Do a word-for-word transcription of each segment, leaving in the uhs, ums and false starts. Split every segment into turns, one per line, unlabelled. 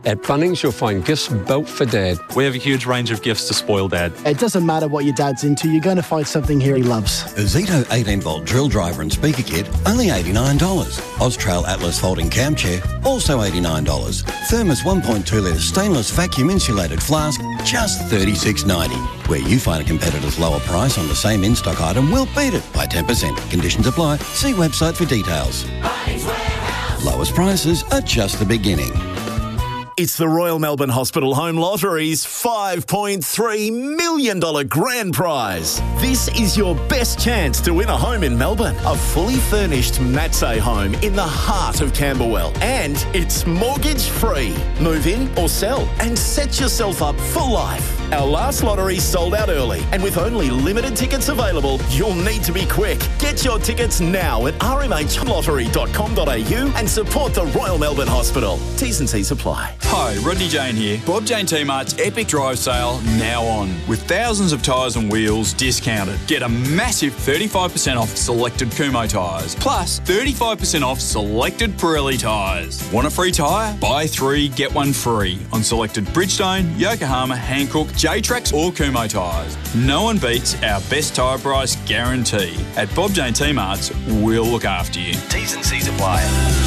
At Bunnings, you'll find gifts built for Dad.
We have a huge range of gifts to spoil Dad.
It doesn't matter what your dad's into, you're going to find something here he loves.
A Zito eighteen volt drill driver and speaker kit, only eighty-nine dollars. Austrail Atlas folding cam chair, also eighty-nine dollars. Thermos one point two litre stainless vacuum insulated flask, just thirty-six ninety. Where you find a competitor's lower price on the same in-stock item, we'll beat it by ten percent. Conditions apply. See website for details. Lowest prices are just the beginning.
It's the Royal Melbourne Hospital Home Lottery's five point three million dollars grand prize. This is your best chance to win a home in Melbourne. A fully furnished Matsay home in the heart of Camberwell. And it's mortgage free. Move in or sell and set yourself up for life. Our last lottery sold out early, and with only limited tickets available, you'll need to be quick. Get your tickets now at r m h lottery dot com dot a u and support the Royal Melbourne Hospital. T's and C's apply.
Hi, Rodney Jane here. Bob Jane T-Mart's Epic Drive Sale now on. With thousands of tyres and wheels discounted. Get a massive thirty-five percent off selected Kumho tyres. Plus thirty-five percent off selected Pirelli tyres. Want a free tyre? Buy three, get one free on selected Bridgestone, Yokohama, Hankook, J-Trax or Kumho tyres. No one beats our best tyre price guarantee. At Bob Jane T-Mart's, we'll look after you.
T's and C's apply.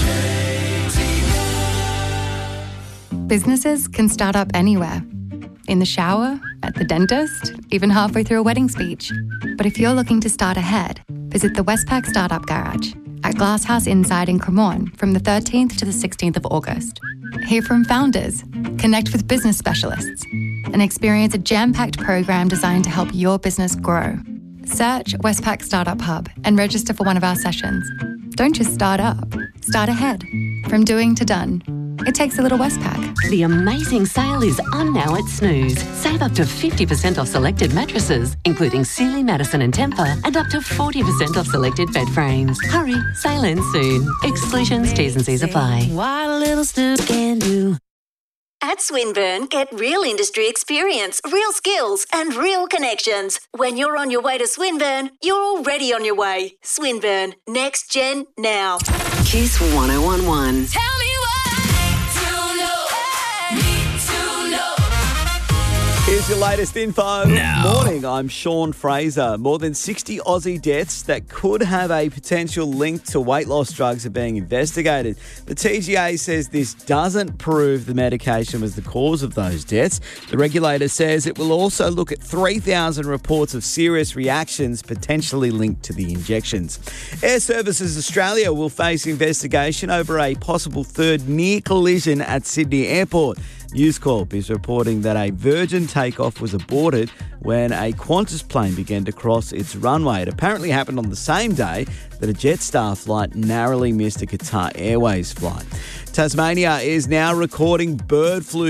Businesses can start up anywhere. In the shower, at the dentist, even halfway through a wedding speech. But if you're looking to start ahead, visit the Westpac Startup Garage at Glasshouse Inside in Cremorne from the thirteenth to the sixteenth of August. Hear from founders, connect with business specialists, and experience a jam-packed program designed to help your business grow. Search Westpac Startup Hub and register for one of our sessions. Don't just start up, start ahead. From doing to done. It takes a little Westpac.
The amazing sale is on now at Snooze. Save up to fifty percent off selected mattresses, including Sealy, Madison and Tempur, and up to forty percent off selected bed frames. Hurry, sale ends soon. Exclusions, T's and C's apply.
What a little Snooze can do. At Swinburne, get real industry experience, real skills and real connections. When you're on your way to Swinburne, you're already on your way. Swinburne, next gen now.
Kiss one oh one one.
Tell me
Here's your latest info.
Now.
Morning, I'm Sean Fraser. More than sixty Aussie deaths that could have a potential link to weight loss drugs are being investigated. The T G A says this doesn't prove the medication was the cause of those deaths. The regulator says it will also look at three thousand reports of serious reactions potentially linked to the injections. Air Services Australia will face investigation over a possible third near collision at Sydney Airport. News Corp is reporting that a Virgin takeoff was aborted when a Qantas plane began to cross its runway. It apparently happened on the same day that a Jetstar flight narrowly missed a Qatar Airways flight. Tasmania is now recording bird flu